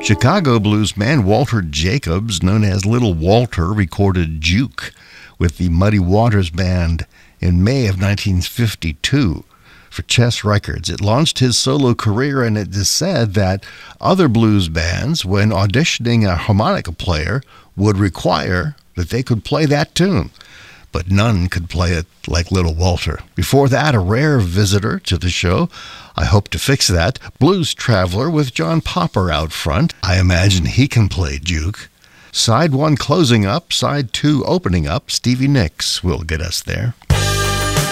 Chicago blues man Walter Jacobs, known as Little Walter, recorded Juke with the Muddy Waters Band in May of 1952 for Chess Records. It launched his solo career, and it is said that other blues bands, when auditioning a harmonica player, would require that they could play that tune, but none could play it like Little Walter. Before that, a rare visitor to the show. I hope to fix that. Blues Traveler with John Popper out front. I imagine he can play Juke. Side 1 closing up, Side 2 opening up. Stevie Nicks will get us there.